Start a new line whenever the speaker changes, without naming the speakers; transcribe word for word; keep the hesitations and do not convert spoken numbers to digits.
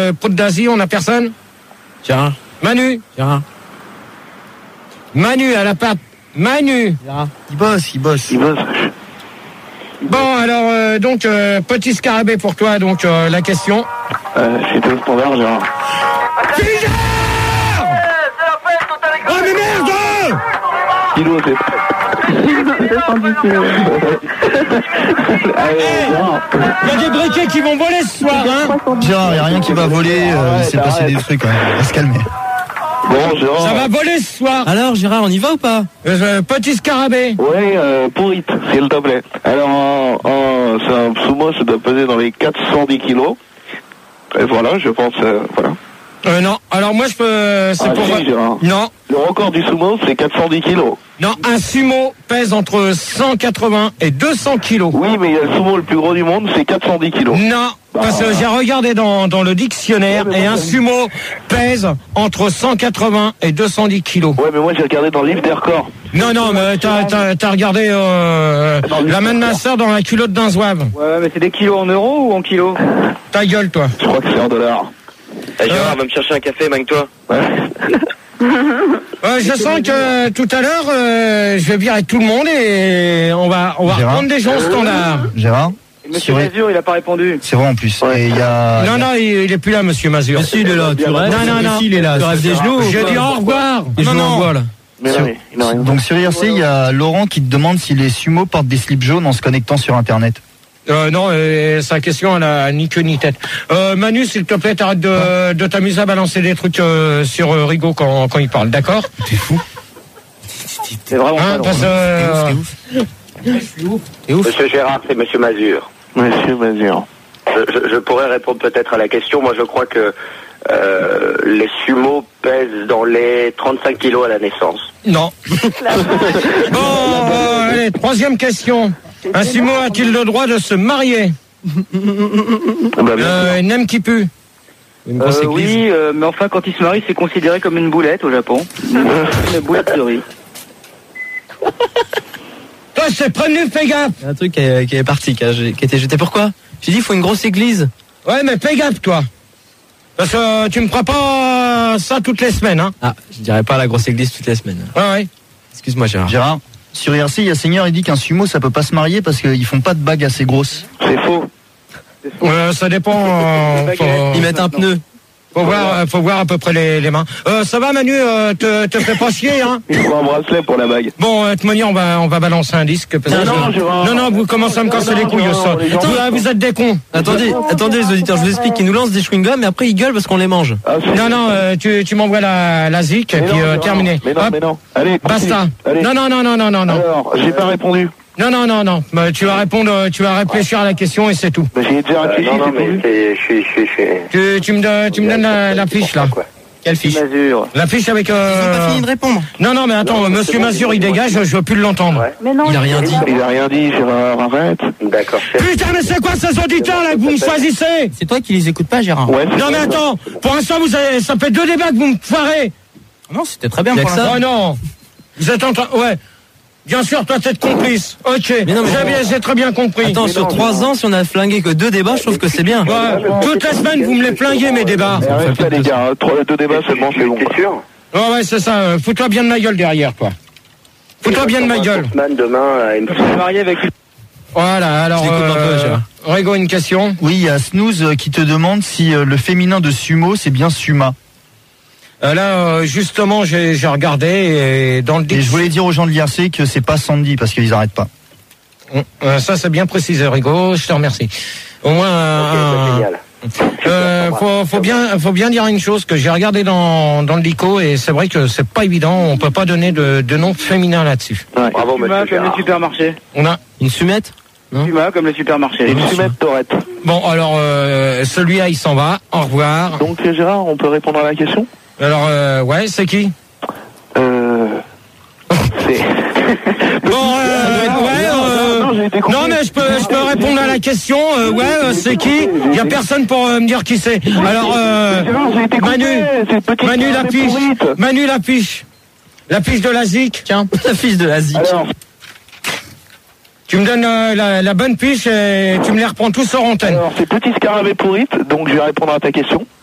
euh, Prout d'Asie, on a personne?
Gérard.
Manu.
Gérard.
Manu à la pape. Manu.
Gérard.
Il bosse, il bosse.
Il bosse.
Bon, alors, euh, donc, euh, petit scarabée pour toi, donc, euh, la question.
Euh, c'était au standard, Gérard.
Figeur! Oh, mais merde!
Kilo, c'est...
deux cent dix kilos.
Allez, Gérard.
Il y a des briquets qui vont voler ce soir, hein?
Gérard, il n'y a rien qui va voler, euh, il s'est
Arrête,
passé
arrête.
des trucs, hein. On va se calmer.
Bon, Gérard.
Ça va voler ce soir.
Alors, Gérard, on y va ou pas?
Euh, petit scarabée.
Ouais, euh, pourrite, s'il te plaît. Alors, en, en, c'est un sumo, ça doit peser dans les quatre cent dix kilos. Et voilà, je pense, euh, voilà.
Euh, non, alors moi je peux... C'est
Ah,
pour...
si, Gérard.
Non,
Le record du sumo, c'est quatre cent dix kilos.
non, un sumo pèse entre cent quatre-vingts et deux cents kilos.
Oui, mais le sumo le plus gros du monde, c'est quatre cent dix kilos.
Non, parce que j'ai regardé dans, dans le dictionnaire et un sumo pèse entre cent quatre-vingts et deux cent dix kilos.
Ouais, mais moi, j'ai regardé dans le livre des records.
Non, non, mais t'as, t'as, t'as regardé euh, la main de ma soeur dans la culotte d'un zouave.
Ouais, mais c'est des kilos en euros ou en kilos?
Ta gueule, toi.
Je crois que c'est en dollars.
Eh, Gérard, va me chercher un café, magne-toi.
Ouais.
Euh, je sens que tout à l'heure, euh, je vais virer tout le monde et on va, on va
Gérard.
prendre des gens au standard.
Gérard?
Monsieur
Sur-
Mazur, il a pas répondu.
C'est vrai en plus. Et il y a.
Non, non, il, il est plus là, monsieur Mazur.
Mais si, il est là, tu rêves.
Non, non, non.
Si, il est là. Tu rêves des genoux. ou
J'ai
quoi?
dit au revoir.
Les
Non,
genoux en
non.
bois, là.
Mais non,
Sur-
mais il n'a rien.
Donc sur I R C, il y a Laurent qui te demande si les sumo portent des slips jaunes en se connectant sur Internet.
Euh, non, euh, sa question, elle a ni queue ni tête. Euh, Manu, s'il te plaît, t'arrêtes de, de t'amuser à balancer des trucs euh, sur euh, Rigaud quand, quand il parle, d'accord?
T'es fou.
C'est vraiment
Hein,
pas
parce
drôle.
que... euh,
Monsieur Gérard, c'est Monsieur Mazur.
Monsieur Mazur.
Je, je, je pourrais répondre peut-être à la question. Moi, je crois que euh, les sumos pèsent dans les trente-cinq kilos à la naissance.
Non. Bon, euh, allez, troisième question. Un sumo a-t-il le droit de se marier?
Ah bah, bien
Euh, une âme qui pue.
Une grosse
Euh,
église.
oui, euh, mais enfin, quand il se marie, c'est considéré comme une boulette au Japon. Une boulette de riz.
Toi, je t'ai prévenu, fais gaffe.
Il y a un truc qui est, qui est parti, qui a, qui a été jeté. Pourquoi? J'ai dit, il faut une grosse église.
Ouais, mais fais gaffe, toi. Parce que euh, tu me feras pas ça toutes les semaines, hein.
Ah, je dirais pas la grosse église toutes les semaines.
Ouais, ouais.
Excuse-moi, Gérard.
Gérard, sur I R C, il y a Seigneur, il dit qu'un sumo, ça peut pas se marier parce qu'ils font pas de bagues assez grosses.
C'est faux.
Euh, ça dépend. Euh, faut,
Ils mettent un pneu.
faut voir, euh, faut voir à peu près les, les mains. Euh, ça va, Manu, euh, te, te fais pas chier, hein.
Il faut un bracelet pour la bague.
Bon, euh, de toute manière, on va, on va balancer un disque. Parce que
Non, non,
je-
Gérard.
non, non, vous commencez à me casser
Non,
les
non,
couilles,
non,
ça.
les gens-
Vous, euh, vous êtes des cons.
Attendez, attendez les auditeurs, je vous explique qu'ils nous lancent des chewing-gums et après ils gueulent parce qu'on les mange.
Ah, c'est-
Non, non, euh, tu, tu m'envoies la, la zik et
Mais
puis
non,
euh,
Gérard.
terminé.
Mais non,
Hop,
mais non. Allez, continue.
basta.
Allez.
Non, non, non, non, non, non, non.
Alors, j'ai pas répondu.
Non, non, non, non. Bah, tu vas répondre, euh, tu vas réfléchir à la question et c'est tout.
Bah, j'ai déjà
Euh,
réfléchi,
non, non,
c'est
mais
prévu.
c'est, je suis, je suis, je suis.
Tu, tu me, donnes- tu me donnes la, la fiche, là.
Quoi.
Quelle fiche?
Mazur.
La fiche avec...
Ils ont
Euh...
pas fini de répondre.
Non, non, mais attends,
Non, mais
monsieur
c'est bon,
Mazur,
c'est
il
bon,
dégage,
moi,
je veux plus l'entendre.
Ouais.
Mais non,
Il a rien dit.
Il a rien dit, Gérard, arrête.
D'accord, chef.
Putain, mais c'est quoi ces auditeurs, là, que vous me choisissez?
C'est toi qui les écoutes pas, Gérard.
Ouais.
Non, mais attends, pour l'instant, vous avez, ça fait deux débats que vous me foirez.
Non, c'était très bien Il y a pour que ça.
Oh non. Vous êtes en train, ouais. Bien sûr, toi, t'es complice. Ok.
Mais non, mais-
j'ai bien, j'ai très bien compris.
Attends, sur trois ans, si on a flingué que deux débats, je trouve que c'est bien.
Ouais, toutes les semaines, vous me les flinguez, mes débats.
Eh, Arrête ça, les gars. hein. Trois, deux débats seulement, c'est bon.
T'es sûr?
Ouais, ouais, c'est ça. euh, Fous-toi bien de ma gueule derrière, toi. Fous-toi bien de ma gueule.
Man demain à une
Je suis marié avec une...
Voilà, alors,
Je découpe un peu,
euh,
Gérard.
Rigo, une question.
Oui, il y a Snooze euh, qui te demande si euh, le féminin de sumo, c'est bien Suma.
Euh, là, euh, justement, j'ai, j'ai regardé et dans le
Et je voulais dire aux gens de l'I R C que c'est pas Sandy parce qu'ils arrêtent pas.
Euh, ça, c'est bien précisé, Rigo. Je te remercie. Au moins,
Ok,
un-
c'est génial.
Euh, faut, faut bien, faut bien dire une chose que j'ai regardé dans dans le Lico et c'est vrai que c'est pas évident. On peut pas donner de, de nom féminin là-dessus.
Ouais.
Bravo,
Puma
monsieur
comme les
Gérard.
supermarchés.
On a
Une sumette? Non.
Puma comme les supermarchés.
Et une fumette Tourette.
bon alors euh, celui-là il s'en va. Au revoir.
Donc, euh, Gérard, on peut répondre à la question?
Alors euh, ouais, c'est qui?
Euh... C'est...
Bon euh, ouais. euh,
non, j'ai été coupé.
non mais je peux je peux répondre à la question. Euh, ouais, euh, c'est qui? Il y a personne pour euh, me dire qui c'est. Alors euh,
Gérard, j'ai été coupé.
Manu,
C'est petit
Manu la
carré
fiche.
pourrite.
Manu la fiche. La fiche de la zik.
Tiens, la fiche de la zik.
Alors,
Tu me donnes euh, la, la bonne fiche et tu me les reprends tous sur antenne.
alors c'est petit scarabée pourrite, donc je vais répondre à ta question.